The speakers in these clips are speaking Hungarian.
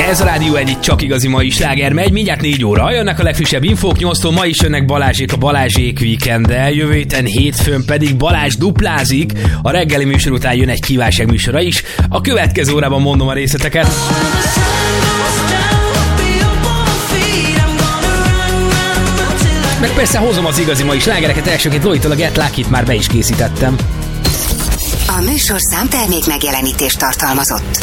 Ez a Rádió Egy, csak igazi mai sláger megy, mindjárt 4 óra. Jönnek a legfrissebb infók, 8-tól ma is jönnek Balázsék a Balázsék Weekenddel, jövő héten hétfőn pedig Balázs duplázik, a reggeli műsor után jön egy kívánság műsora is. A következő órában mondom a részleteket. Meg persze hozom az igazi mai slágereket, elsőként Lojtól a Get Lucky-t már be is készítettem. A műsorszám termék megjelenítést tartalmazott.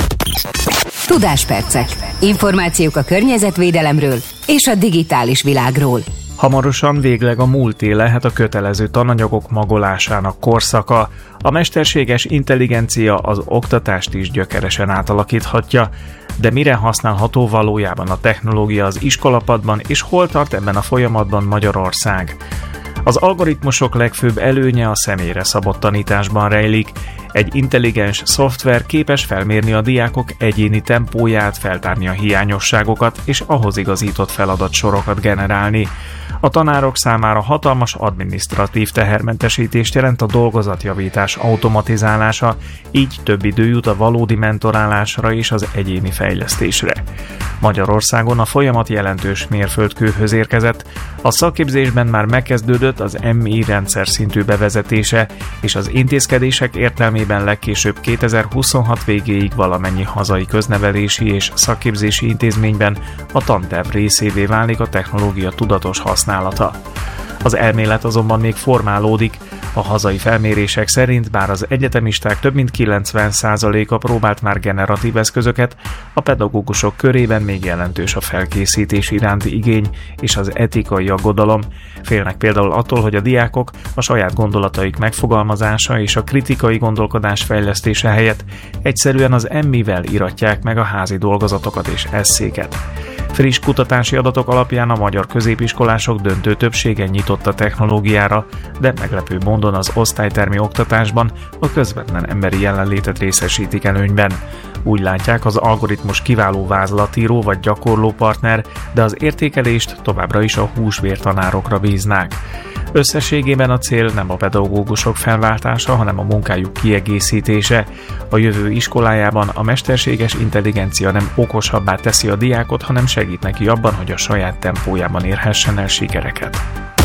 Tudáspercek. Információk a környezetvédelemről és a digitális világról. Hamarosan végleg a múlté lehet a kötelező tananyagok magolásának korszaka. A mesterséges intelligencia az oktatást is gyökeresen átalakíthatja. De mire használható valójában a technológia az iskolapadban, és hol tart ebben a folyamatban Magyarország? Az algoritmusok legfőbb előnye a személyre szabott tanításban rejlik. Egy intelligens szoftver képes felmérni a diákok egyéni tempóját, feltárni a hiányosságokat és ahhoz igazított feladatsorokat generálni. A tanárok számára hatalmas adminisztratív tehermentesítést jelent a dolgozatjavítás automatizálása, így több idő jut a valódi mentorálásra és az egyéni fejlesztésre. Magyarországon a folyamat jelentős mérföldkőhöz érkezett, a szakképzésben már megkezdődött az MI rendszer szintű bevezetése, és az intézkedések értelmében legkésőbb 2026 végéig valamennyi hazai köznevelési és szakképzési intézményben a tanterv részévé válik a technológia tudatos használata. Az elmélet azonban még formálódik. A hazai felmérések szerint bár az egyetemisták több mint 90%-a próbált már generatív eszközöket, a pedagógusok körében még jelentős a felkészítés iránti igény és az etikai aggodalom. Félnek például attól, hogy a diákok a saját gondolataik megfogalmazása és a kritikai gondolkodás fejlesztése helyett egyszerűen az emmivel íratják meg a házi dolgozatokat és esszéket. Friss kutatási adatok alapján a magyar középiskolások döntő többsége nyitott a technológiára, de meglepő módon az osztálytermi oktatásban a közvetlen emberi jelenlétet részesítik előnyben. Úgy látják, az algoritmus kiváló vázlatíró vagy gyakorló partner, de az értékelést továbbra is a húsvértanárokra bíznák. Összességében a cél nem a pedagógusok felváltása, hanem a munkájuk kiegészítése. A jövő iskolájában a mesterséges intelligencia nem okosabbá teszi a diákot, hanem segít neki abban, hogy a saját tempójában érhessen el sikereket.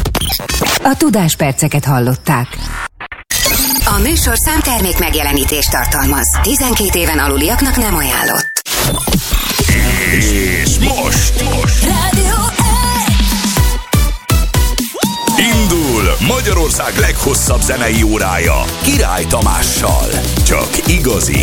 A tudásperceket hallották. A műsorszám termék megjelenítést tartalmaz. 12 éven aluliaknak nem ajánlott. És most Rádió indul Magyarország leghosszabb zenei órája Király Tamással. Csak igazi